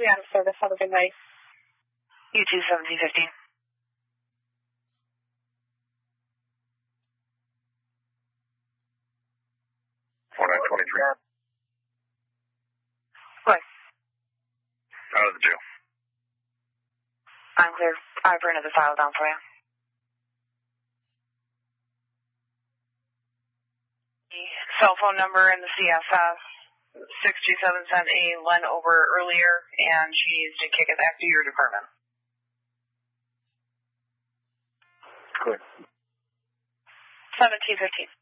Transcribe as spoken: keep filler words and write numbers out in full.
be out of service. Have a good night. You too, seventeen fifteen. four nine twenty-three. What? Out of the jail. I'm clear. I've written the file down for you. Cell phone number in the C S S. six two seven sent a Len over earlier, and she needs to kick it back to your department. Good. seventeen fifteen.